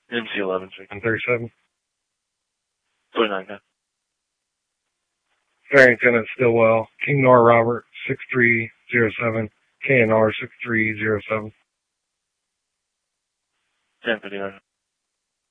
MC11, sir. 1037. 29, yeah. Farrington at Stillwell. King Nor Robert, 6307. KNR 6307. 1059.